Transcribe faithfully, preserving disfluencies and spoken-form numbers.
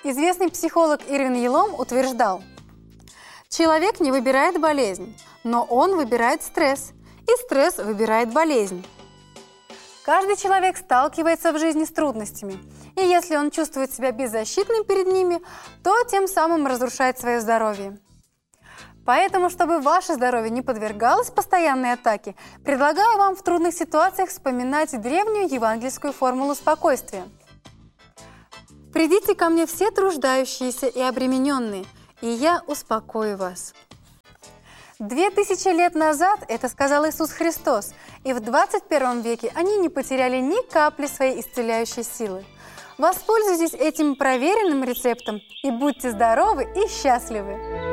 Известный психолог Ирвин Ялом утверждал: человек не выбирает болезнь, но он выбирает стресс, и стресс выбирает болезнь. Каждый человек сталкивается в жизни с трудностями, и если он чувствует себя беззащитным перед ними, то тем самым разрушает свое здоровье. Поэтому, чтобы ваше здоровье не подвергалось постоянной атаке, предлагаю вам в трудных ситуациях вспоминать древнюю евангельскую формулу спокойствия. «Придите ко мне все труждающиеся и обремененные, и я успокою вас». Две тысячи лет назад это сказал Иисус Христос, и в двадцать первом веке они не потеряли ни капли своей исцеляющей силы. Воспользуйтесь этим проверенным рецептом и будьте здоровы и счастливы!